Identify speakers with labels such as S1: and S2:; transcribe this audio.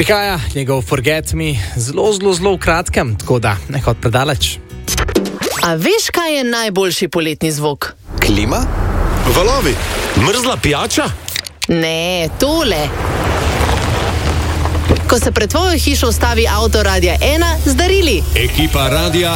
S1: Prihaja njegov Forget Me zelo v kratkem, tako da ne hod predaleč.
S2: A veš, kaj je najboljši poletni zvok?
S3: Klima? Valovi? Mrzla pijača?
S2: Ne, tole. Ko se pred tvojo hišo ustavi avto Radia 1 z darili.
S4: Ekipa Radia